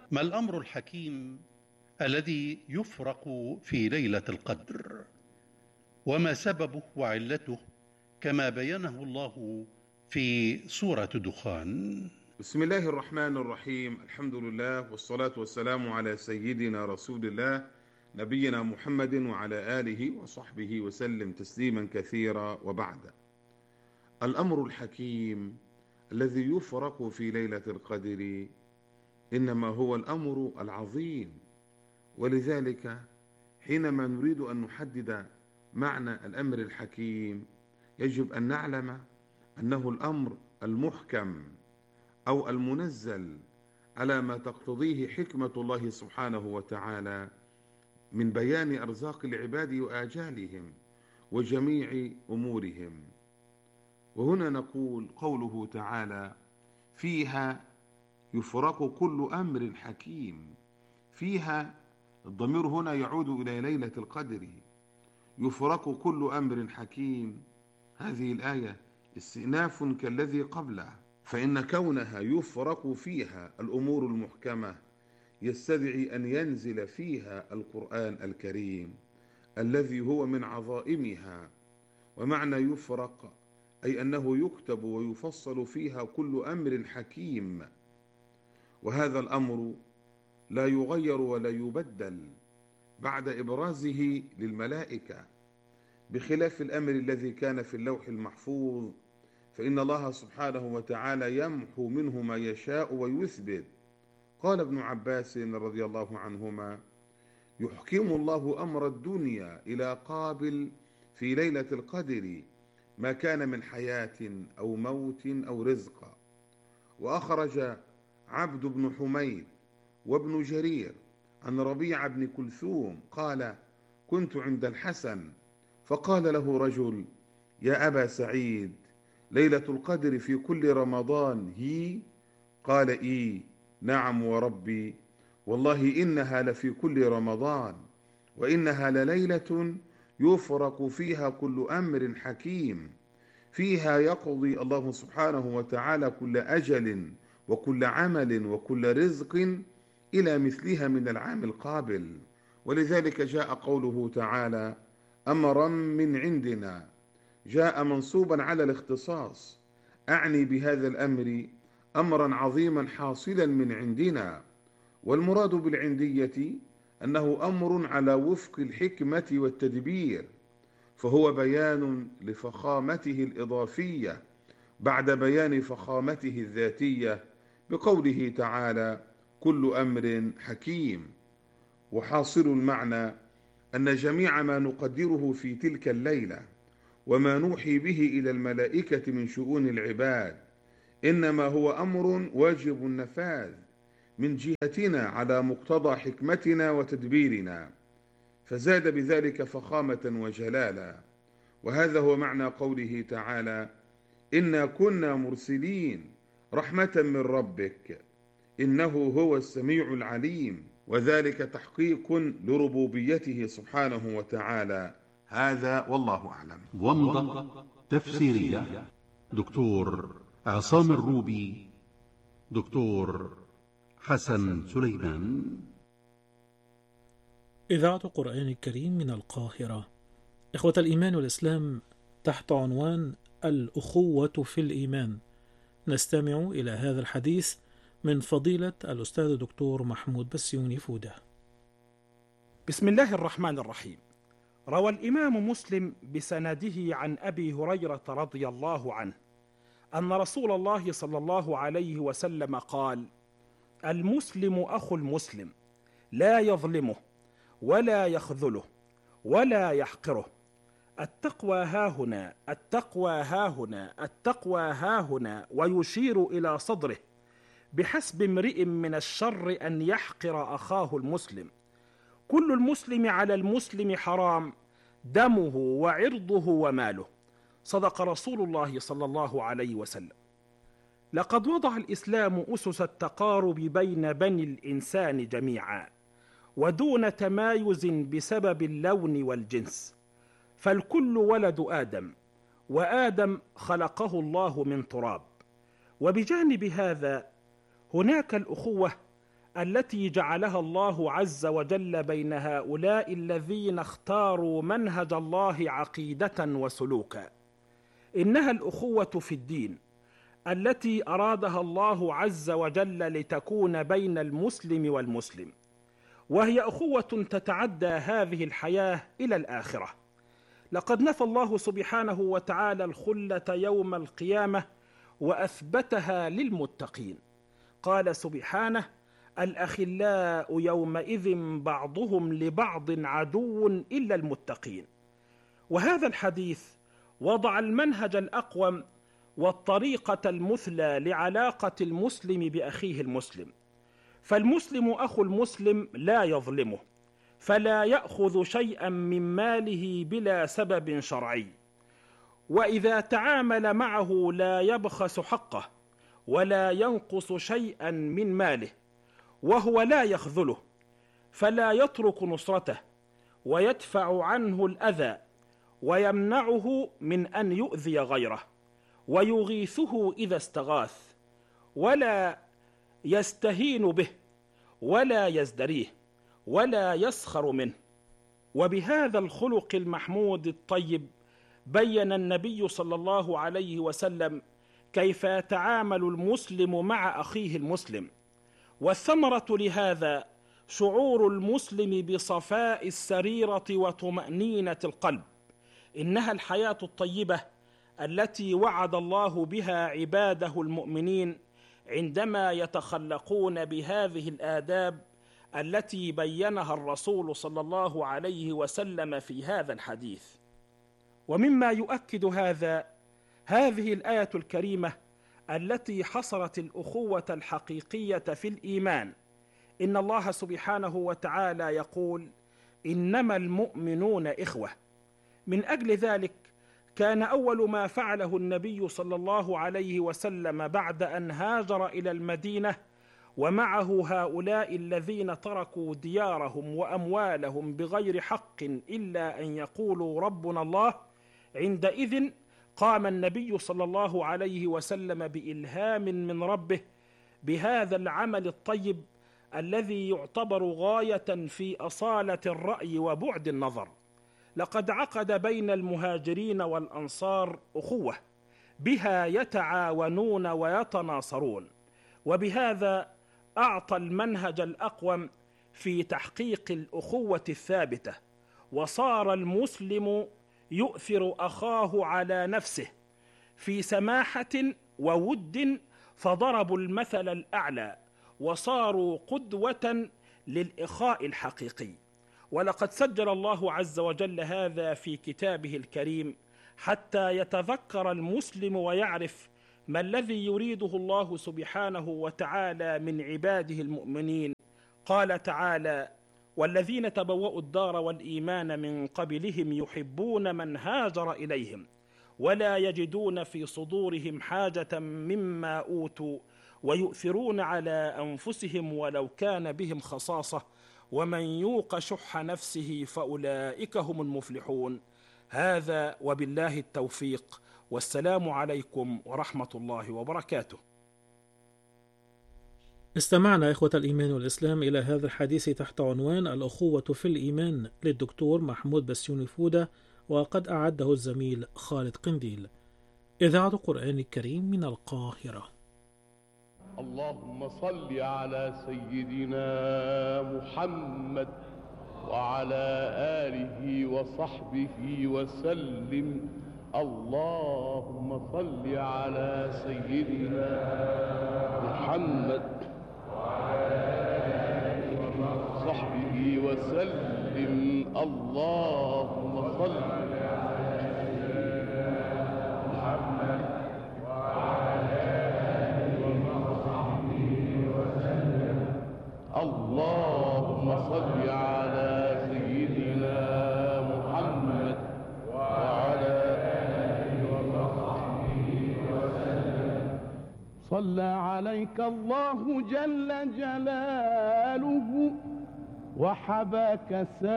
ما الأمر الحكيم الذي يفرق في ليلة القدر؟ وما سببه وعلته كما بينه الله في سورة دخان؟ بسم الله الرحمن الرحيم. الحمد لله والصلاة والسلام على سيدنا رسول الله نبينا محمد وعلى آله وصحبه وسلم تسليما كثيرا، وبعد. الأمر الحكيم الذي يفرق في ليلة القدر إنما هو الأمر العظيم، ولذلك حينما نريد أن نحدد معنى الأمر الحكيم يجب أن نعلم أنه الأمر المحكم أو المنزل على ما تقتضيه حكمة الله سبحانه وتعالى من بيان أرزاق العباد وآجالهم وجميع أمورهم. وهنا نقول قوله تعالى: فيها يفرق كل أمر حكيم. فيها الضمير هنا يعود إلى ليلة القدر. يفرق كل أمر حكيم، هذه الآية استئناف كالذي قبله، فإن كونها يفرق فيها الأمور المحكمة يستدعي أن ينزل فيها القرآن الكريم الذي هو من عظائمها. ومعنى يفرق أي أنه يكتب ويفصل فيها كل أمر حكيم، وهذا الأمر لا يغير ولا يبدل بعد إبرازه للملائكة، بخلاف الأمر الذي كان في اللوح المحفوظ، فإن الله سبحانه وتعالى يمحو منه ما يشاء ويثبت. قال ابن عباس رضي الله عنهما: يحكم الله أمر الدنيا إلى قابل في ليلة القدر ما كان من حياة أو موت أو رزق. وأخرج عبد بن حميد وابن جرير عن ربيع بن كلثوم قال: كنت عند الحسن فقال له رجل: يا أبا سعيد، ليلة القدر في كل رمضان هي؟ قال: إي نعم وربي، والله إنها لفي كل رمضان، وإنها لليلة يفرق فيها كل أمر حكيم، فيها يقضي الله سبحانه وتعالى كل أجل وكل عمل وكل رزق إلى مثلها من العام القابل. ولذلك جاء قوله تعالى: أمرا من عندنا، جاء منصوبا على الاختصاص، أعني بهذا الأمر أمرا عظيما حاصلا من عندنا. والمراد بالعندية أنه أمر على وفق الحكمة والتدبير، فهو بيان لفخامته الإضافية بعد بيان فخامته الذاتية، بقوله تعالى: كل أمر حكيم. وحاصل المعنى أن جميع ما نقدره في تلك الليلة وما نوحي به إلى الملائكة من شؤون العباد إنما هو أمر واجب النفاذ من جهتنا على مقتضى حكمتنا وتدبيرنا، فزاد بذلك فخامة وجلالا. وهذا هو معنى قوله تعالى: إنا كنا مرسلين رحمة من ربك إنه هو السميع العليم، وذلك تحقيق لربوبيته سبحانه وتعالى. هذا والله أعلم. ومضة تفسيرية دكتور عصام الروبي، دكتور حسن سليمان. إذاعة القرآن الكريم من القاهرة. إخوة الإيمان والإسلام، تحت عنوان الأخوة في الإيمان نستمع إلى هذا الحديث من فضيلة الأستاذ الدكتور محمود بسيوني فودة. بسم الله الرحمن الرحيم. روى الإمام مسلم بسنده عن أبي هريرة رضي الله عنه أن رسول الله صلى الله عليه وسلم قال: المسلم أخو المسلم، لا يظلمه ولا يخذله ولا يحقره. التقوى هاهنا، التقوى هاهنا، التقوى هاهنا، ويشير إلى صدره. بحسب امرئ من الشر أن يحقر أخاه المسلم. كل المسلم على المسلم حرام، دمه وعرضه وماله. صدق رسول الله صلى الله عليه وسلم. لقد وضع الإسلام أسس التقارب بين بني الإنسان جميعا، ودون تمايز بسبب اللون والجنس، فالكل ولد آدم، وآدم خلقه الله من تراب. وبجانب هذا هناك الأخوة التي جعلها الله عز وجل بين هؤلاء الذين اختاروا منهج الله عقيدة وسلوكا. إنها الأخوة في الدين التي أرادها الله عز وجل لتكون بين المسلم والمسلم، وهي أخوة تتعدى هذه الحياة إلى الآخرة. لقد نفى الله سبحانه وتعالى الخلة يوم القيامة وأثبتها للمتقين. قال سبحانه: الأخلاء يومئذ بعضهم لبعض عدو إلا المتقين. وهذا الحديث وضع المنهج الأقوم والطريقة المثلى لعلاقة المسلم بأخيه المسلم. فالمسلم أخو المسلم لا يظلمه، فلا يأخذ شيئا من ماله بلا سبب شرعي، وإذا تعامل معه لا يبخس حقه ولا ينقص شيئا من ماله، وهو لا يخذله، فلا يترك نصرته ويدفع عنه الأذى ويمنعه من أن يؤذي غيره، ويغيثه إذا استغاث، ولا يستهين به ولا يزدريه ولا يسخر منه. وبهذا الخلق المحمود الطيب بين النبي صلى الله عليه وسلم كيف يتعامل المسلم مع أخيه المسلم. والثمرة لهذا شعور المسلم بصفاء السريرة وطمأنينة القلب. إنها الحياة الطيبة التي وعد الله بها عباده المؤمنين عندما يتخلقون بهذه الآداب التي بينها الرسول صلى الله عليه وسلم في هذا الحديث. ومما يؤكد هذه الآية الكريمة التي حصرت الأخوة الحقيقية في الإيمان. إن الله سبحانه وتعالى يقول: إنما المؤمنون إخوة. من أجل ذلك كان أول ما فعله النبي صلى الله عليه وسلم بعد أن هاجر إلى المدينة ومعه هؤلاء الذين تركوا ديارهم وأموالهم بغير حق إلا أن يقولوا ربنا الله، عندئذ قام النبي صلى الله عليه وسلم بإلهام من ربه بهذا العمل الطيب الذي يعتبر غاية في أصالة الرأي وبعد النظر. لقد عقد بين المهاجرين والأنصار أخوة بها يتعاونون ويتناصرون، وبهذا أعطى المنهج الأقوم في تحقيق الأخوة الثابتة، وصار المسلم يؤثر أخاه على نفسه في سماحة وود، فضربوا المثل الأعلى وصاروا قدوة للإخاء الحقيقي. ولقد سجل الله عز وجل هذا في كتابه الكريم حتى يتذكر المسلم ويعرف ما الذي يريده الله سبحانه وتعالى من عباده المؤمنين. قال تعالى: والذين تبوأوا الدار والإيمان من قبلهم يحبون من هاجر إليهم ولا يجدون في صدورهم حاجة مما أوتوا ويؤثرون على أنفسهم ولو كان بهم خصاصة ومن يوق شح نفسه فأولئك هم المفلحون. هذا وبالله التوفيق، والسلام عليكم ورحمة الله وبركاته. استمعنا إخوة الإيمان والإسلام إلى هذا الحديث تحت عنوان الأخوة في الإيمان للدكتور محمود بسيوني فودة، وقد أعده الزميل خالد قنديل. إذاعة القرآن الكريم من القاهرة. اللهم صل على سيدنا محمد وعلى آله وصحبه وسلم. اللهم صل على سيدنا محمد وعلى آله وصحبه وسلم. اللهم صل على سيدنا محمد وعلى آله وصحبه وسلم. اللهم صل على سيدنا محمد وعلى آله وصحبه وسلم. صلى عليك الله جل جلاله وحباك